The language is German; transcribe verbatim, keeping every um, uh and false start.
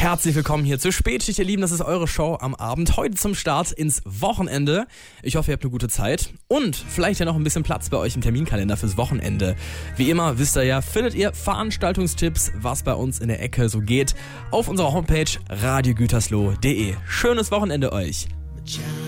Herzlich willkommen hier zu Spätschicht, ihr Lieben. Das ist eure Show am Abend. Heute zum Start ins Wochenende. Ich hoffe, ihr habt eine gute Zeit und vielleicht ja noch ein bisschen Platz bei euch im Terminkalender fürs Wochenende. Wie immer, wisst ihr ja, findet ihr Veranstaltungstipps, was bei uns in der Ecke so geht, auf unserer Homepage radio gütersloh punkt de. Schönes Wochenende euch.